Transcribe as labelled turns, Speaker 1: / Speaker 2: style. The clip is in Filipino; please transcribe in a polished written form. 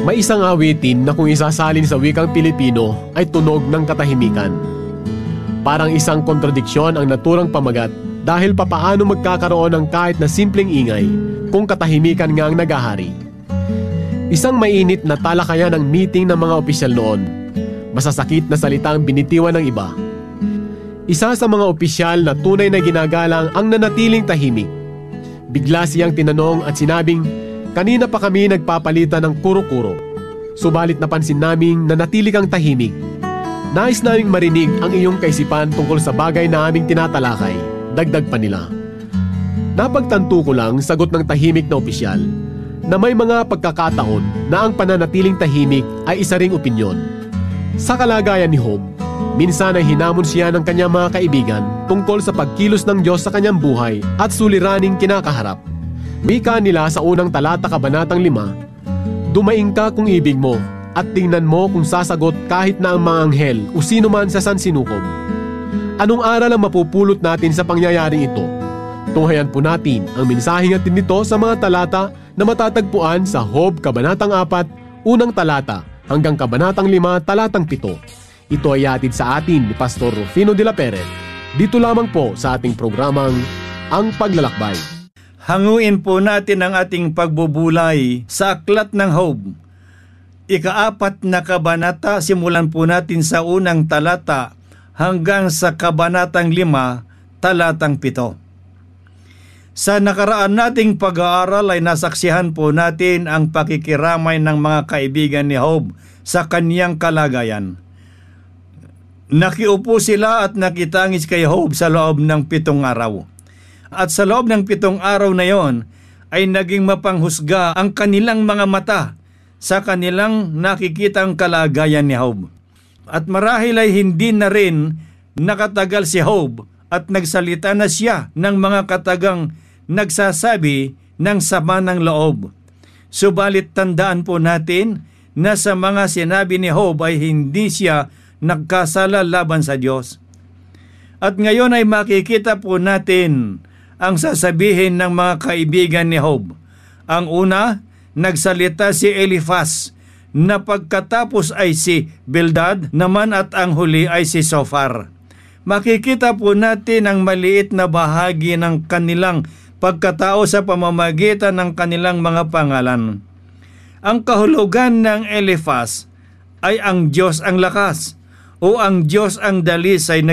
Speaker 1: May isang awitin na kung isasalin sa wikang Pilipino ay tunog ng katahimikan. Parang isang kontradiksyon ang naturang pamagat dahil papaano magkakaroon ng kahit na simpleng ingay kung katahimikan nga ang nagahari. Isang mainit na talakayan ng meeting ng mga opisyal noon. Masasakit na salita ang binitiwan ng iba. Isa sa mga opisyal na tunay na ginagalang ang nanatiling tahimik. Bigla siyang tinanong at sinabing, "Kanina pa kami nagpapalitan ng kuro-kuro. Subalit napansin naming nanatili kang tahimik. Nais naming marinig ang iyong kaisipan tungkol sa bagay na aming tinatalakay." Dagdag pa nila. Napagtanto ko lang, sagot ng tahimik na opisyal, na may mga pagkakataon na ang pananatiling tahimik ay isa ring opinyon. Sa kalagayan ni Job, minsan ay hinamon siya ng kanyang mga kaibigan tungkol sa pagkilos ng Diyos sa kanyang buhay at suliraning kinakaharap. Wika nila sa unang talata kabanatang 5, "Dumaing ka kung ibig mo at tingnan mo kung sasagot kahit na ang mga anghel o sino man sa sansinukob." Anong aral ang mapupulot natin sa pangyayaring ito? Tunghayan po natin ang mensaheng hatid nito sa mga talata na matatagpuan sa Job kabanatang 4, unang talata hanggang kabanatang 5, talatang 7. Ito ay hatid sa atin ni Pastor Rufino de la Peret. Dito lamang po sa ating programang Ang Paglalakbay.
Speaker 2: Hanguin po natin ang ating pagbubulay sa aklat ng Job. Ika-4 na kabanata, simulan po natin sa unang talata hanggang sa kabanatang 5, talatang 7. Sa nakaraan nating pag-aaral ay nasaksihan po natin ang pakikiramay ng mga kaibigan ni Job sa kaniyang kalagayan. Nakiupo sila at nakitangis kay Job sa loob ng 7 araw. At sa loob ng 7 araw na yon ay naging mapanghusga ang kanilang mga mata sa kanilang nakikitang kalagayan ni Job. At marahil ay hindi na rin nakatagal si Job at nagsalita na siya ng mga katagang nagsasabi ng sama ng loob. Subalit tandaan po natin na sa mga sinabi ni Job ay hindi siya nagkasala laban sa Diyos. At ngayon ay makikita po natin ang sasabihin ng mga kaibigan ni Job. Ang una, nagsalita si Eliphaz, na pagkatapos ay si Bildad naman at ang huli ay si Zophar. Makikita po natin ang maliit na bahagi ng kanilang pagkatao sa pamamagitan ng kanilang mga pangalan. Ang kahulugan ng Eliphaz ay ang Diyos ang lakas o ang Diyos ang dalisay na